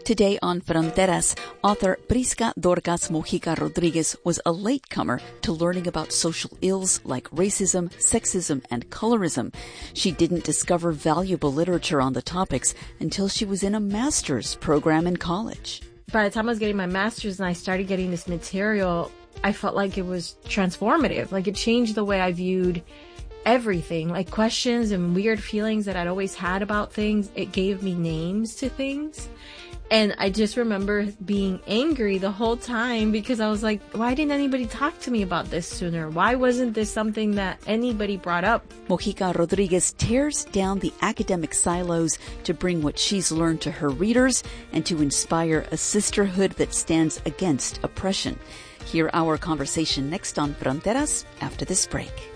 Today on Fronteras, author Prisca Dorcas Mojica Rodriguez was a latecomer to learning about social ills like racism, sexism, and colorism. She didn't discover valuable literature on the topics until she was in a master's program in college. By the time I was getting my master's and I started getting this material, I felt like it was transformative. Like it changed the way I viewed everything, like questions and weird feelings that I'd always had about things. It gave me names to things. And I just remember being angry the whole time because I was like, why didn't anybody talk to me about this sooner? Why wasn't this something that anybody brought up? Mojica Rodriguez tears down the academic silos to bring what she's learned to her readers and to inspire a sisterhood that stands against oppression. Hear our conversation next on Fronteras after this break.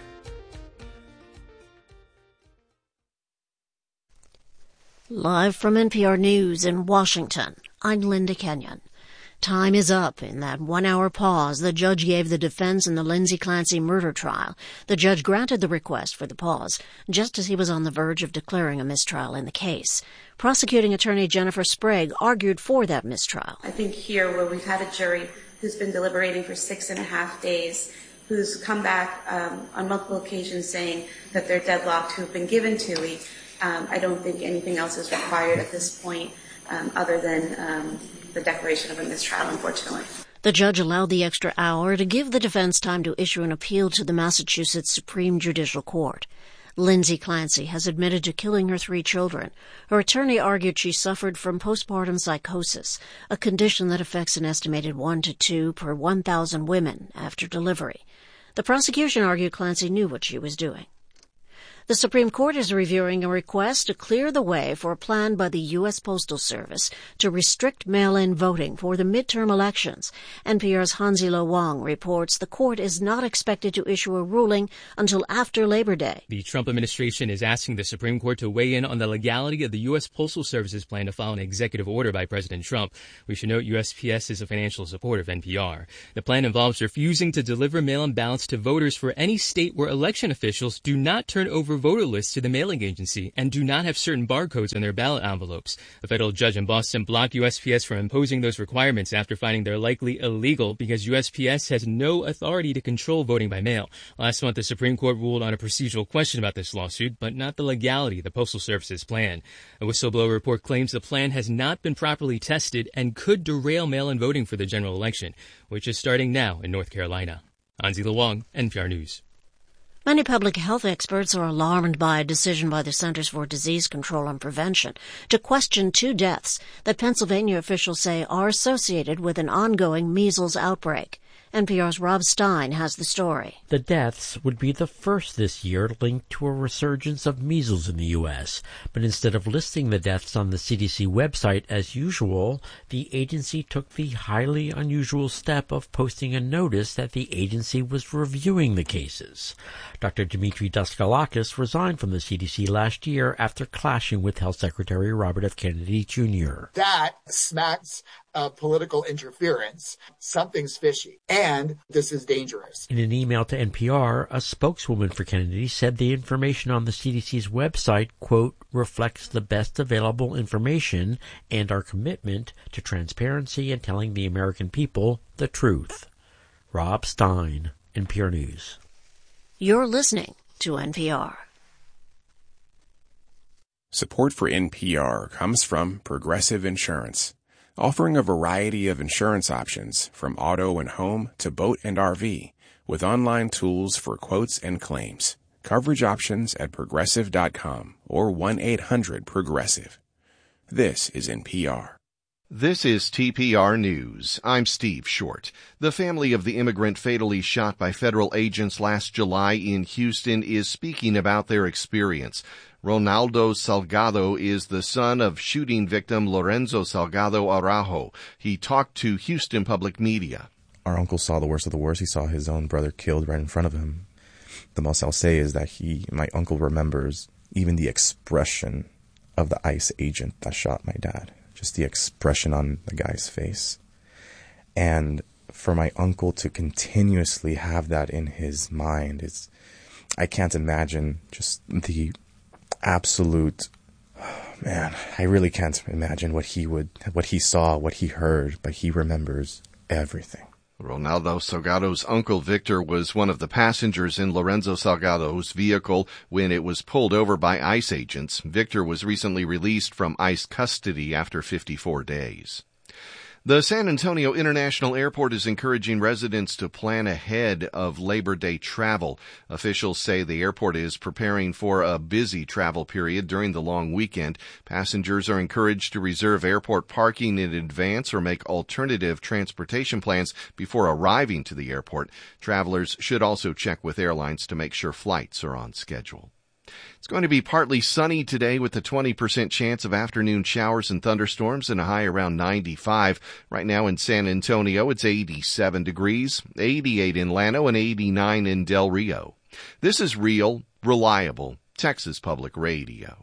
Live from NPR News in Washington, I'm Linda Kenyon. Time is up in that 1-hour pause the judge gave the defense in the Lindsay Clancy murder trial. The judge granted the request for the pause just as he was on the verge of declaring a mistrial in the case. Prosecuting attorney Jennifer Sprague argued for that mistrial. I think here where we've had a jury who's been deliberating for 6.5 days, who's come back on multiple occasions saying that they're deadlocked, who've been given TUI, I don't think anything else is required at this point other than the declaration of a mistrial, unfortunately. The judge allowed the extra hour to give the defense time to issue an appeal to the Massachusetts Supreme Judicial Court. Lindsay Clancy has admitted to killing her 3 children. Her attorney argued she suffered from postpartum psychosis, a condition that affects an estimated 1 to 2 per 1,000 women after delivery. The prosecution argued Clancy knew what she was doing. The Supreme Court is reviewing a request to clear the way for a plan by the U.S. Postal Service to restrict mail-in voting for the midterm elections. NPR's Hanzilo Wang reports the court is not expected to issue a ruling until after Labor Day. The Trump administration is asking the Supreme Court to weigh in on the legality of the U.S. Postal Service's plan to file an executive order by President Trump. We should note USPS is a financial supporter of NPR. The plan involves refusing to deliver mail-in ballots to voters for any state where election officials do not turn over voter lists to the mailing agency and do not have certain barcodes on their ballot envelopes. A federal judge in Boston blocked USPS from imposing those requirements after finding they're likely illegal because USPS has no authority to control voting by mail. Last month, the Supreme Court ruled on a procedural question about this lawsuit, but not the legality of the Postal Service's plan. A whistleblower report claims the plan has not been properly tested and could derail mail-in voting for the general election, which is starting now in North Carolina. Hanzilo Wang, NPR News. Many public health experts are alarmed by a decision by the Centers for Disease Control and Prevention to question 2 deaths that Pennsylvania officials say are associated with an ongoing measles outbreak. NPR's Rob Stein has the story. The deaths would be the first this year linked to a resurgence of measles in the U.S., but instead of listing the deaths on the CDC website as usual, the agency took the highly unusual step of posting a notice that the agency was reviewing the cases. Dr. Dimitri Daskalakis resigned from the CDC last year after clashing with Health Secretary Robert F. Kennedy Jr. That smacks political interference. Something's fishy, and this is dangerous. In an email to NPR, a spokeswoman for Kennedy said the information on the CDC's website, quote, reflects the best available information and our commitment to transparency and telling the American people the truth. Rob Stein, NPR News. You're listening to NPR. Support for NPR comes from Progressive Insurance, offering a variety of insurance options from auto and home to boat and RV, with online tools for quotes and claims. Coverage options at Progressive.com or 1-800-PROGRESSIVE. This is NPR. This is TPR News. I'm Steve Short. The family of the immigrant fatally shot by federal agents last July in Houston is speaking about their experience. Ronaldo Salgado is the son of shooting victim Lorenzo Salgado Araujo. He talked to Houston Public Media. Our uncle saw the worst of the worst. He saw his own brother killed right in front of him. The most I'll say is that my uncle remembers even the expression of the ICE agent that shot my dad. Just the expression on the guy's face. And for my uncle to continuously have that in his mind, I can't imagine just the absolute man, I really can't imagine what he saw, what he heard, but he remembers everything. Ronaldo Salgado's uncle Victor was one of the passengers in Lorenzo Salgado's vehicle when it was pulled over by ICE agents. Victor was recently released from ICE custody after 54 days. The San Antonio International Airport is encouraging residents to plan ahead of Labor Day travel. Officials say the airport is preparing for a busy travel period during the long weekend. Passengers are encouraged to reserve airport parking in advance or make alternative transportation plans before arriving to the airport. Travelers should also check with airlines to make sure flights are on schedule. It's going to be partly sunny today with a 20% chance of afternoon showers and thunderstorms and a high around 95. Right now in San Antonio, it's 87 degrees, 88 in Llano, and 89 in Del Rio. This is real, reliable Texas Public Radio.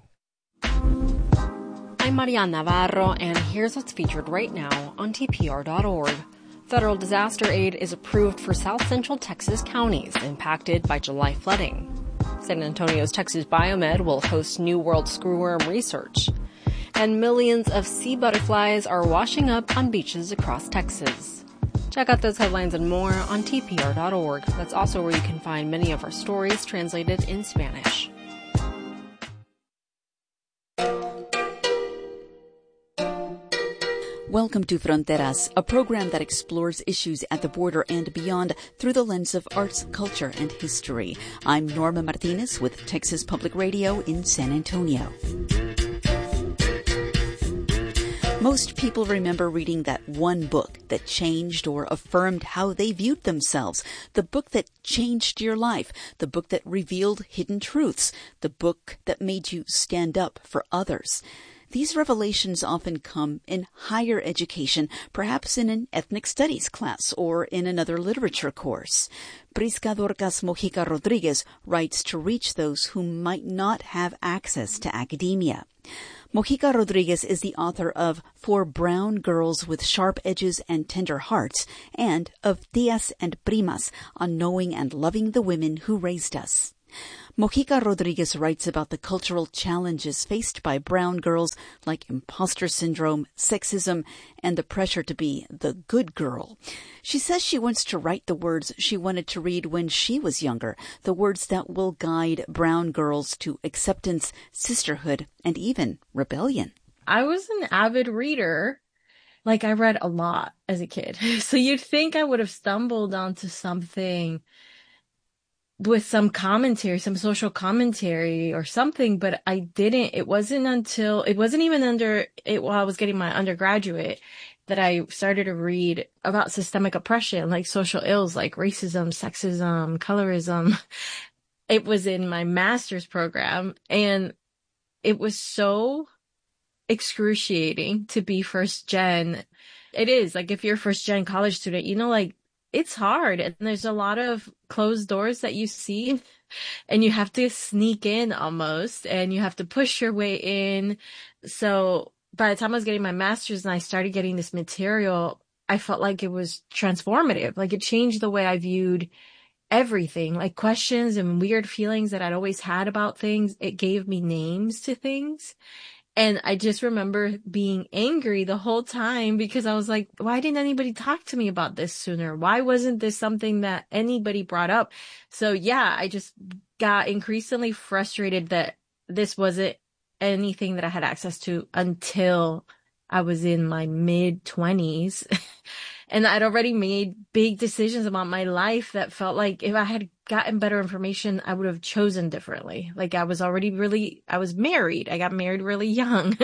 I'm Mariana Navarro, and here's what's featured right now on TPR.org. Federal disaster aid is approved for South Central Texas counties impacted by July flooding. San Antonio's Texas Biomed will host New World screwworm research. And millions of sea butterflies are washing up on beaches across Texas. Check out those headlines and more on TPR.org. That's also where you can find many of our stories translated in Spanish. Welcome to Fronteras, a program that explores issues at the border and beyond through the lens of arts, culture, and history. I'm Norma Martinez with Texas Public Radio in San Antonio. Most people remember reading that one book that changed or affirmed how they viewed themselves, the book that changed your life, the book that revealed hidden truths, the book that made you stand up for others. These revelations often come in higher education, perhaps in an ethnic studies class or in another literature course. Prisca Dorcas Mojica Rodriguez writes to reach those who might not have access to academia. Mojica Rodriguez is the author of For Brown Girls with Sharp Edges and Tender Hearts and of Tias and Primas on knowing and loving the women who raised us. Mojica Rodriguez writes about the cultural challenges faced by brown girls like imposter syndrome, sexism, and the pressure to be the good girl. She says she wants to write the words she wanted to read when she was younger, the words that will guide brown girls to acceptance, sisterhood, and even rebellion. I was an avid reader. Like, I read a lot as a kid. So you'd think I would have stumbled onto something with some commentary, some social commentary or something, but I didn't. It wasn't even while I was getting my undergraduate that I started to read about systemic oppression, like social ills like racism, sexism, colorism. It was in my master's program, and it was so excruciating to be first gen. It is, like, if you're a first gen college student, like, it's hard, and there's a lot of closed doors that you see, and you have to sneak in almost, and you have to push your way in. So by the time I was getting my master's and I started getting this material, I felt like it was transformative. Like, it changed the way I viewed everything, like questions and weird feelings that I'd always had about things. It gave me names to things. And I just remember being angry the whole time because I was like, why didn't anybody talk to me about this sooner? Why wasn't this something that anybody brought up? So yeah, I just got increasingly frustrated that this wasn't anything that I had access to until I was in my mid-20s. And I'd already made big decisions about my life that felt like if I had gotten better information, I would have chosen differently. Like, I was married. I got married really young.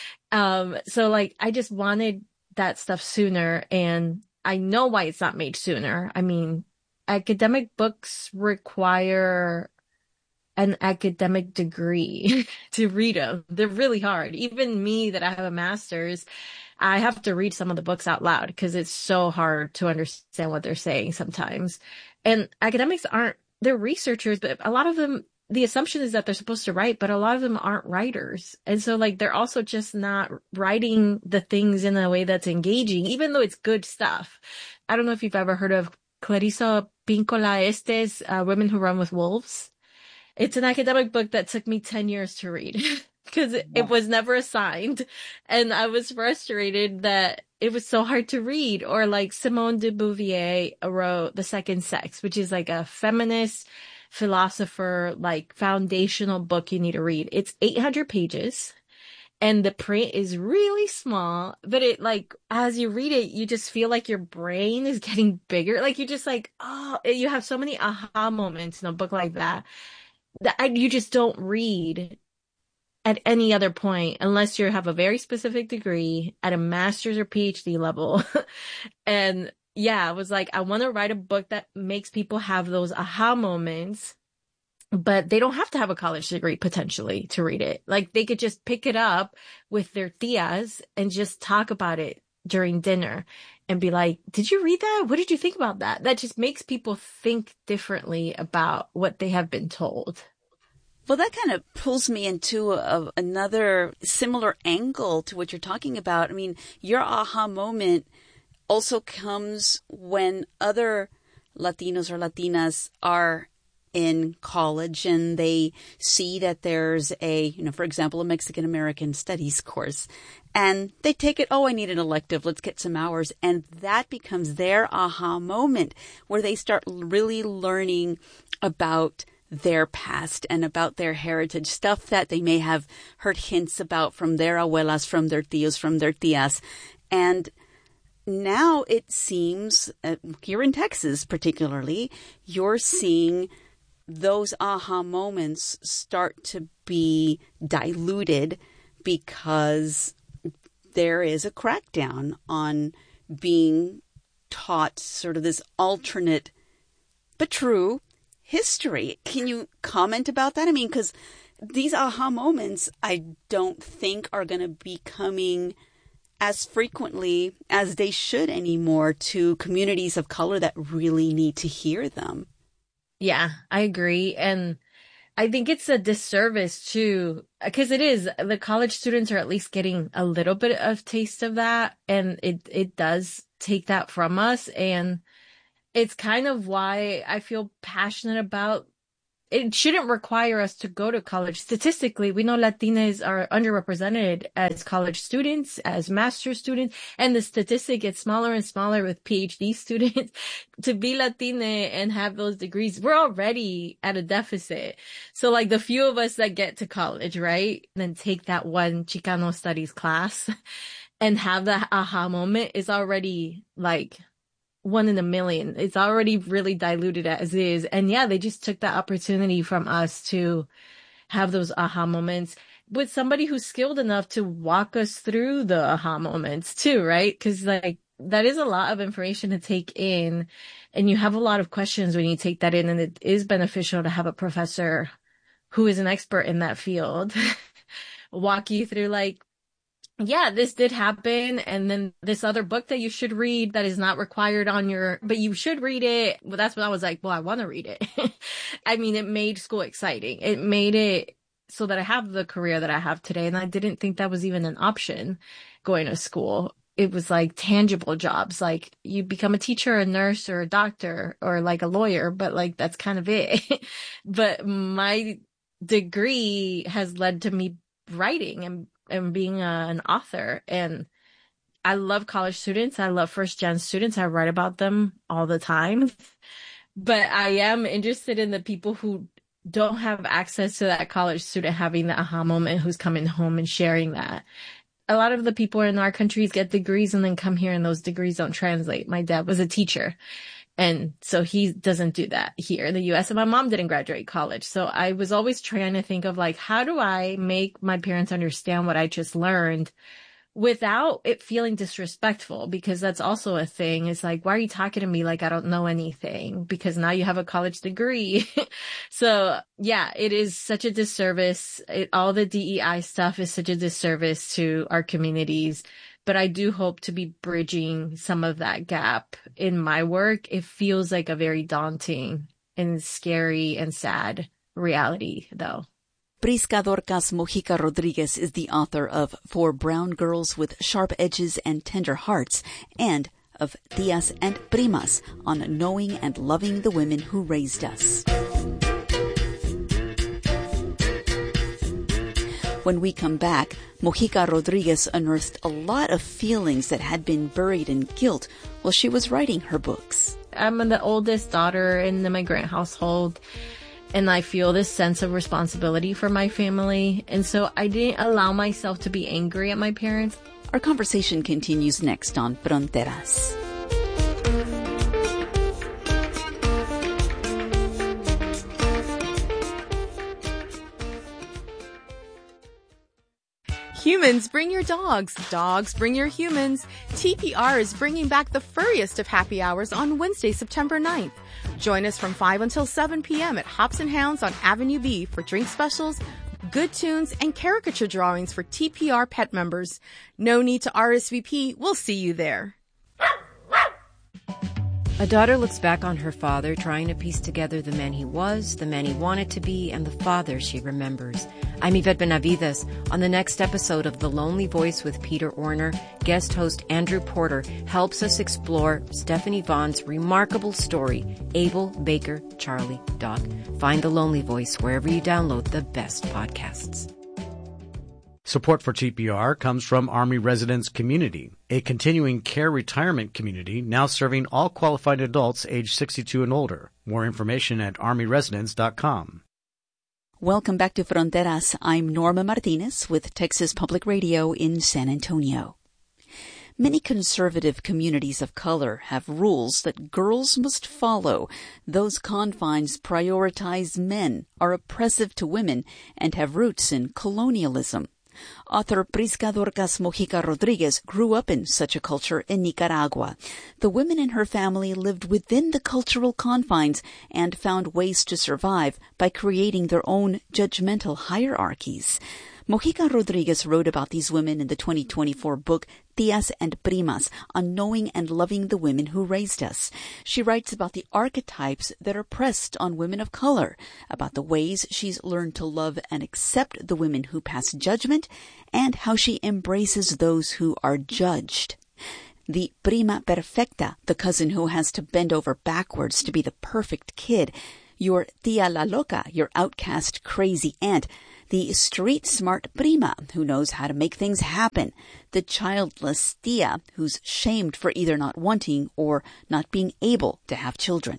So like, I just wanted that stuff sooner. And I know why it's not made sooner. I mean, academic books require an academic degree to read them. They're really hard. Even me, that I have a master's, I have to read some of the books out loud because it's so hard to understand what they're saying sometimes. And academics they're researchers, but a lot of them, the assumption is that they're supposed to write, but a lot of them aren't writers. And so like, they're also just not writing the things in a way that's engaging, even though it's good stuff. I don't know if you've ever heard of Clarissa Pinkola Estes, Women Who Run with Wolves. It's an academic book that took me 10 years to read. because it was never assigned. And I was frustrated that it was so hard to read. Or like Simone de Beauvoir wrote The Second Sex, which is like a feminist philosopher, like foundational book you need to read. It's 800 pages. And the print is really small, but it like, as you read it, you just feel like your brain is getting bigger. Like you just like, oh, you have so many aha moments in a book like that you just don't read at any other point unless you have a very specific degree at a master's or PhD level. And yeah, I was like, I want to write a book that makes people have those aha moments. But they don't have to have a college degree potentially to read it. Like they could just pick it up with their tias and just talk about it during dinner and be like, did you read that? What did you think about that? That just makes people think differently about what they have been told. Well, that kind of pulls me into another similar angle to what you're talking about. I mean, your aha moment also comes when other Latinos or Latinas are in college and they see that there's a, for example, a Mexican-American studies course, and they take it, oh, I need an elective, let's get some hours. And that becomes their aha moment where they start really learning about their past and about their heritage, stuff that they may have heard hints about from their abuelas, from their tios, from their tias. And now it seems, here in Texas particularly, you're seeing those aha moments start to be diluted because there is a crackdown on being taught sort of this alternate but true history. Can you comment about that? I mean, because these aha moments, I don't think are going to be coming as frequently as they should anymore to communities of color that really need to hear them. Yeah, I agree. And I think it's a disservice too, because it is, the college students are at least getting a little bit of taste of that. And it does take that from us. And it's kind of why I feel passionate about it. Shouldn't require us to go to college. Statistically, we know Latinas are underrepresented as college students, as master's students, and the statistic gets smaller and smaller with PhD students. To be Latina and have those degrees, we're already at a deficit. So like the few of us that get to college, right, and then take that one Chicano studies class and have that aha moment is already like 1 in a million. It's already really diluted as is. And yeah, they just took that opportunity from us to have those aha moments with somebody who's skilled enough to walk us through the aha moments too, right? Because like that is a lot of information to take in, and you have a lot of questions when you take that in, and it is beneficial to have a professor who is an expert in that field walk you through like, yeah, this did happen. And then this other book that you should read that is not required on but you should read it. Well, that's when I was like, well, I want to read it. I mean, it made school exciting. It made it so that I have the career that I have today. And I didn't think that was even an option going to school. It was like tangible jobs. Like you become a teacher, a nurse, or a doctor, or like a lawyer, but like, that's kind of it. But my degree has led to me writing and being an author. And I love college students. I love first-gen students. I write about them all the time. But I am interested in the people who don't have access to that college student having the aha moment, who's coming home and sharing that. A lot of the people in our countries get degrees and then come here and those degrees don't translate. My dad was a teacher, and so he doesn't do that here in the U.S. And my mom didn't graduate college. So I was always trying to think of like, how do I make my parents understand what I just learned without it feeling disrespectful? Because that's also a thing. It's like, why are you talking to me like I don't know anything? Because now you have a college degree. So yeah, it is such a disservice. All the DEI stuff is such a disservice to our communities. But I do hope to be bridging some of that gap in my work. It feels like a very daunting and scary and sad reality, though. Prisca Dorcas Mojica Rodriguez is the author of For Brown Girls with Sharp Edges and Tender Hearts, and of Tias and Primas on knowing and loving the women who raised us. When we come back, Mojica Rodriguez unearthed a lot of feelings that had been buried in guilt while she was writing her books. I'm the oldest daughter in the migrant household, and I feel this sense of responsibility for my family. And so I didn't allow myself to be angry at my parents. Our conversation continues next on Fronteras. Humans, bring your dogs. Dogs, bring your humans. TPR is bringing back the furriest of happy hours on Wednesday, September 9th. Join us from 5 until 7 p.m. at Hops and Hounds on Avenue B for drink specials, good tunes, and caricature drawings for TPR pet members. No need to RSVP. We'll see you there. A daughter looks back on her father, trying to piece together the man he was, the man he wanted to be, and the father she remembers. I'm Yvette Benavides. On the next episode of The Lonely Voice with Peter Orner, guest host Andrew Porter helps us explore Stephanie Vaughn's remarkable story, Abel, Baker, Charlie, Doc. Find The Lonely Voice wherever you download the best podcasts. Support for TPR comes from Army Residence Community, a continuing care retirement community now serving all qualified adults age 62 and older. More information at armyresidence.com. Welcome back to Fronteras. I'm Norma Martinez with Texas Public Radio in San Antonio. Many conservative communities of color have rules that girls must follow. Those confines prioritize men, are oppressive to women, and have roots in colonialism. Author Prisca Dorcas Mojica Rodriguez grew up in such a culture in Nicaragua. The women in her family lived within the cultural confines and found ways to survive by creating their own judgmental hierarchies. Mojica Rodriguez wrote about these women in the 2024 book Tías and Primas on knowing and loving the women who raised us. She writes about the archetypes that are pressed on women of color, about the ways she's learned to love and accept the women who pass judgment, and how she embraces those who are judged. The prima perfecta, the cousin who has to bend over backwards to be the perfect kid. Your tía la loca, your outcast crazy aunt. The street-smart prima, who knows how to make things happen. The childless tía, who's shamed for either not wanting or not being able to have children.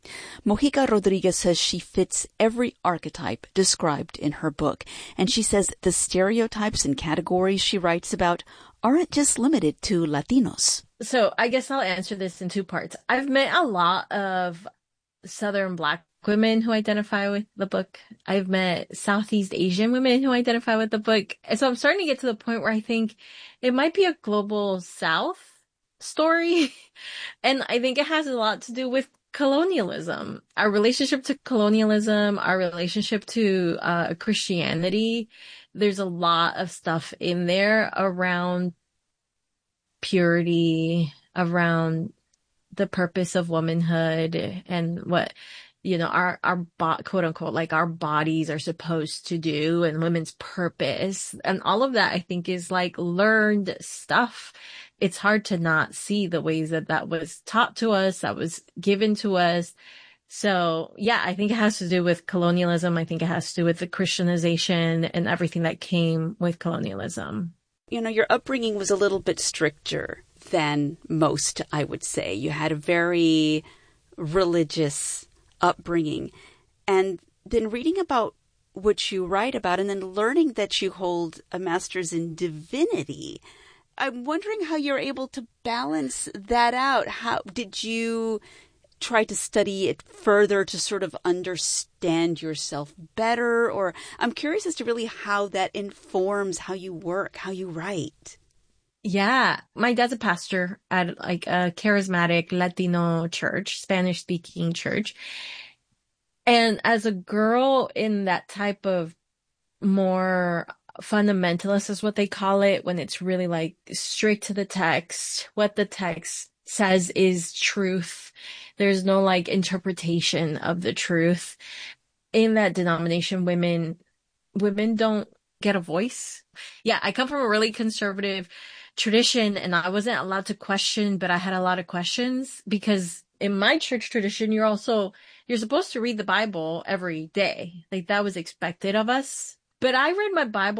Mojica Rodriguez says she fits every archetype described in her book, and she says the stereotypes and categories she writes about aren't just limited to Latinos. So I guess I'll answer this in two parts. I've met a lot of Southern Black women who identify with the book. I've met Southeast Asian women who identify with the book. And so I'm starting to get to the point where I think it might be a global South story. And I think it has a lot to do with colonialism, our relationship to colonialism, our relationship to Christianity. There's a lot of stuff in there around purity, around the purpose of womanhood and what, you know, our quote unquote, like our bodies are supposed to do and women's purpose. And all of that, I think, is like learned stuff. It's hard to not see the ways that that was taught to us, that was given to us. So yeah, I think it has to do with colonialism. I think it has to do with the Christianization and everything that came with colonialism. You know, your upbringing was a little bit stricter than most, I would say. You had a very religious upbringing, and then reading about what you write about and then learning that you hold a master's in divinity, I'm wondering how you're able to balance that out. How did you try to study it further to sort of understand yourself better? Or I'm curious as to really how that informs how you work, how you write. Yeah. My dad's a pastor at like a charismatic Latino church, Spanish speaking church. And as a girl in that type of more fundamentalist is what they call it, when it's really like straight to the text, what the text says is truth. There's no like interpretation of the truth. In that denomination, women don't get a voice. Yeah. I come from a really conservative tradition and I wasn't allowed to question, but I had a lot of questions because in my church tradition, you're supposed to read the Bible every day. Like that was expected of us. But I read my Bible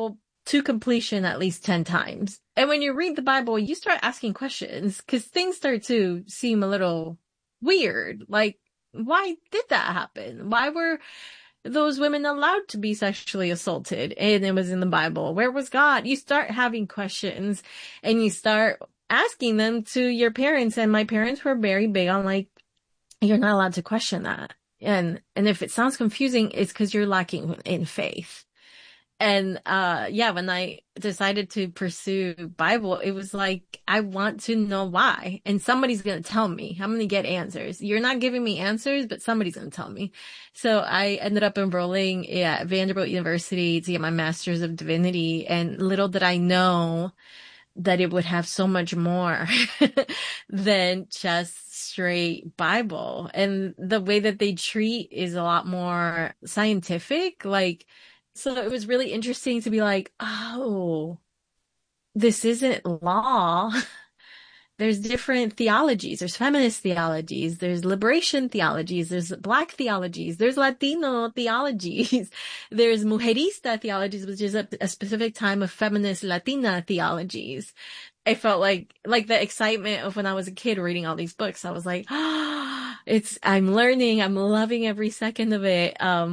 to completion at least 10 times. And when you read the Bible, you start asking questions because things start to seem a little weird. Like, why did that happen? Why were those women allowed to be sexually assaulted? And it was in the Bible. Where was God? You start having questions and you start asking them to your parents. And my parents were very big on like, you're not allowed to question that. And if it sounds confusing, it's because you're lacking in faith. And, when I decided to pursue Bible, it was like, I want to know why. And somebody's going to tell me. I'm going to get answers. You're not giving me answers, but somebody's going to tell me. So I ended up enrolling at Vanderbilt University to get my Master's of Divinity. And little did I know that it would have so much more than just straight Bible. And the way that they treat is a lot more scientific. Like, so it was really interesting to be like, oh, this isn't law. There's different theologies. There's feminist theologies. There's liberation theologies. There's Black theologies. There's Latino theologies. There's mujerista theologies, which is a specific time of feminist Latina theologies. I felt like the excitement of when I was a kid reading all these books. I was like, I'm learning. I'm loving every second of it.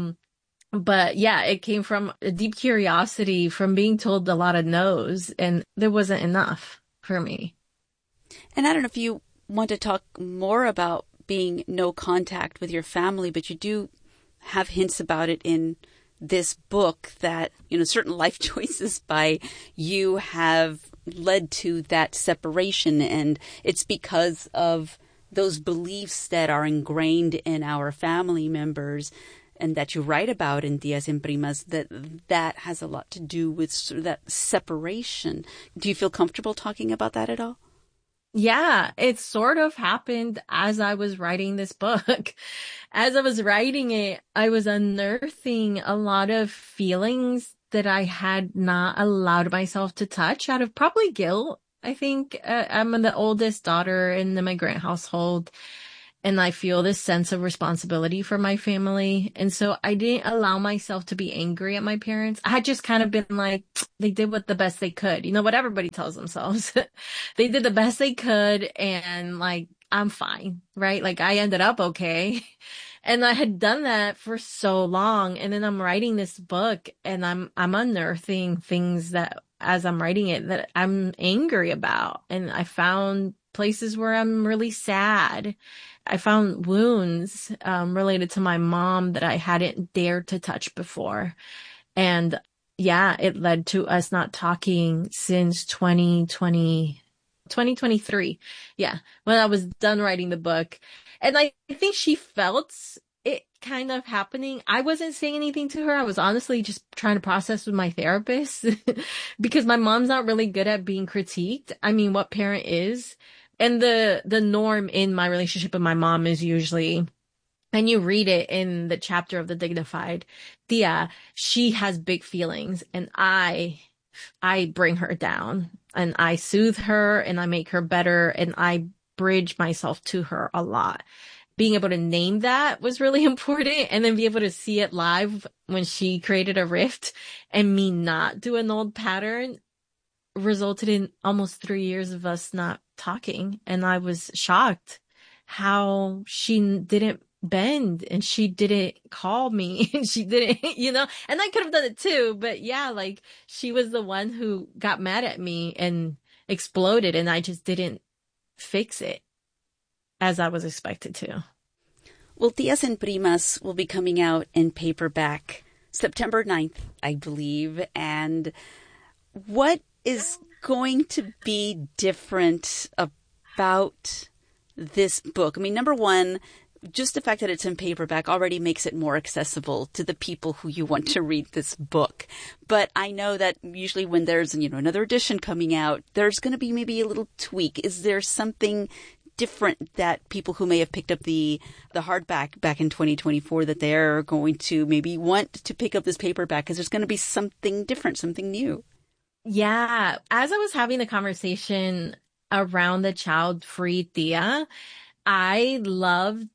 But yeah, it came from a deep curiosity from being told a lot of no's, and there wasn't enough for me. And I don't know if you want to talk more about being no contact with your family, but you do have hints about it in this book that, certain life choices by you have led to that separation. And it's because of those beliefs that are ingrained in our family members and that you write about in Tías y Primas, that has a lot to do with sort of that separation. Do you feel comfortable talking about that at all? Yeah, it sort of happened as I was writing this book. As I was writing it, I was unearthing a lot of feelings that I had not allowed myself to touch out of probably guilt. I think I'm the oldest daughter in the immigrant household, and I feel this sense of responsibility for my family. And so I didn't allow myself to be angry at my parents. I had just kind of been like, they did what the best they could. What everybody tells themselves. They did the best they could, and like, I'm fine, right? Like, I ended up okay. And I had done that for so long. And then I'm writing this book, and I'm unearthing things that, as I'm writing it, that I'm angry about. And I found places where I'm really sad. I found wounds related to my mom that I hadn't dared to touch before. And yeah, it led to us not talking since 2023. Yeah, when I was done writing the book. And I think she felt it kind of happening. I wasn't saying anything to her. I was honestly just trying to process with my therapist because my mom's not really good at being critiqued. I mean, what parent is? And the norm in my relationship with my mom is usually, and you read it in the chapter of The Dignified, Tia, she has big feelings, and I bring her down, and I soothe her, and I make her better, and I bridge myself to her a lot. Being able to name that was really important, and then be able to see it live when she created a rift and me not do an old pattern resulted in almost 3 years of us not talking. And I was shocked how she didn't bend, and she didn't call me, and she didn't, and I could have done it too. But yeah, like, she was the one who got mad at me and exploded, and I just didn't fix it as I was expected to. Well, Tías y Primas will be coming out in paperback September 9th, I believe. And what is going to be different about this book? I mean, number one, just the fact that it's in paperback already makes it more accessible to the people who you want to read this book. But I know that usually when there's, another edition coming out, there's going to be maybe a little tweak. Is there something different that people who may have picked up the hardback back in 2024 that they're going to maybe want to pick up this paperback because there's going to be something different, something new? Yeah. As I was having the conversation around the child-free Tia, I loved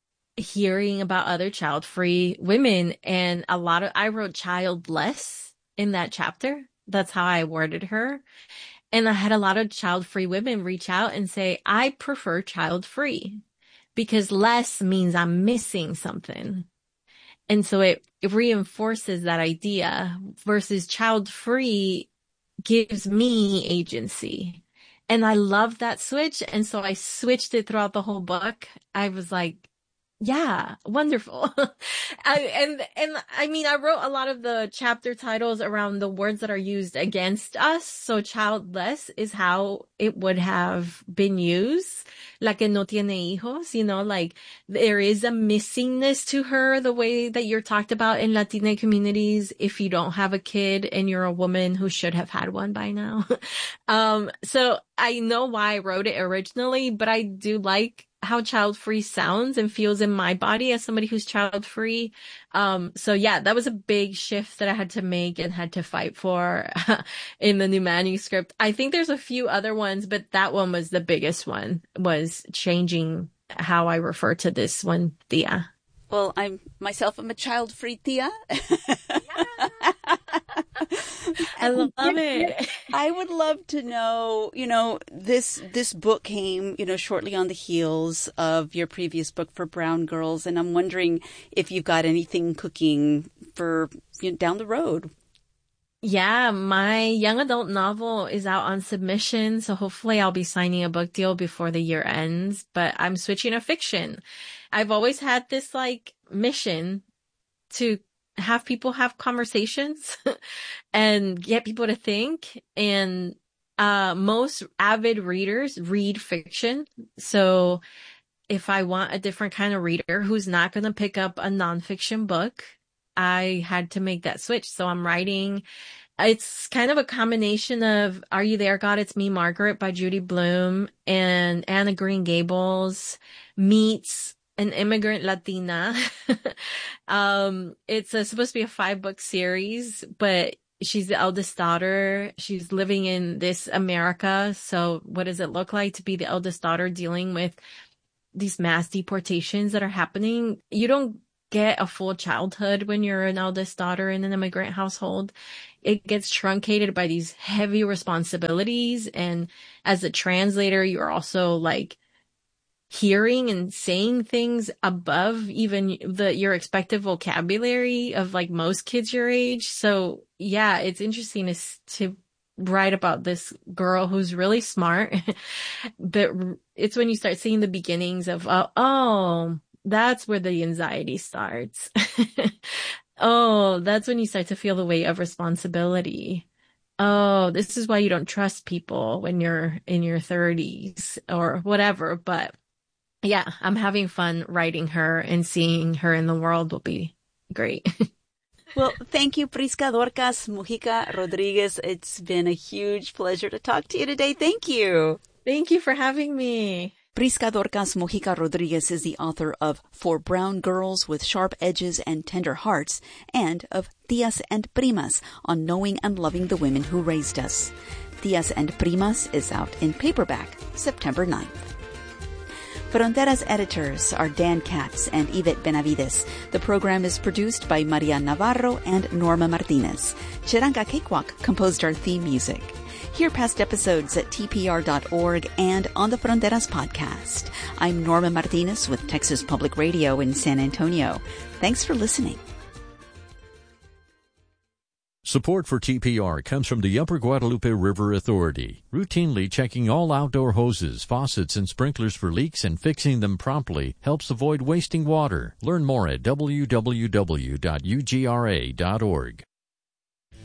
hearing about other child-free women, and I wrote childless in that chapter. That's how I worded her. And I had a lot of child-free women reach out and say, I prefer child-free because less means I'm missing something. And so it reinforces that idea versus child-free gives me agency. And I love that switch. And so I switched it throughout the whole book. I was like, yeah, wonderful. I wrote a lot of the chapter titles around the words that are used against us. So childless is how it would have been used. La que no tiene hijos, like there is a missingness to her, the way that you're talked about in Latina communities if you don't have a kid and you're a woman who should have had one by now. So I know why I wrote it originally, but I do like how child-free sounds and feels in my body as somebody who's child-free. So yeah, that was a big shift that I had to make and had to fight for in the new manuscript. I think there's a few other ones, but that one was the biggest one, was changing how I refer to this one, Tia. Well, I'm a child-free Tia. I love it. I would love to know, this book came, shortly on the heels of your previous book for Brown Girls. And I'm wondering if you've got anything cooking for down the road. Yeah, my young adult novel is out on submission. So hopefully I'll be signing a book deal before the year ends, but I'm switching to fiction. I've always had this mission to have people have conversations and get people to think. And most avid readers read fiction. So if I want a different kind of reader who's not going to pick up a nonfiction book, I had to make that switch. So I'm writing. It's kind of a combination of Are You There, God? It's Me, Margaret by Judy Blume and Anne of Green Gables meets an immigrant Latina. It's supposed to be a 5-book series, but she's the eldest daughter. She's living in this America. So what does it look like to be the eldest daughter dealing with these mass deportations that are happening? You don't get a full childhood when you're an eldest daughter in an immigrant household. It gets truncated by these heavy responsibilities. And as a translator, you're also hearing and saying things above even your expected vocabulary of most kids your age. So yeah, it's interesting to write about this girl who's really smart, but it's when you start seeing the beginnings of, oh, that's where the anxiety starts. Oh, that's when you start to feel the weight of responsibility. Oh, this is why you don't trust people when you're in your 30s or whatever. But yeah, I'm having fun writing her, and seeing her in the world will be great. Well, thank you, Prisca Dorcas Mujica Rodriguez. It's been a huge pleasure to talk to you today. Thank you. Thank you for having me. Prisca Dorcas Mujica Rodriguez is the author of For Brown Girls with Sharp Edges and Tender Hearts, and of Tias and Primas on knowing and loving the women who raised us. Tias and Primas is out in paperback September 9th. Fronteras editors are Dan Katz and Yvette Benavides. The program is produced by Maria Navarro and Norma Martinez. Chiranga Cakewalk composed our theme music. Hear past episodes at tpr.org and on the Fronteras podcast. I'm Norma Martinez with Texas Public Radio in San Antonio. Thanks for listening. Support for TPR comes from the Upper Guadalupe River Authority, routinely checking all outdoor hoses, faucets, and sprinklers for leaks and fixing them promptly helps avoid wasting water. Learn more at www.ugra.org.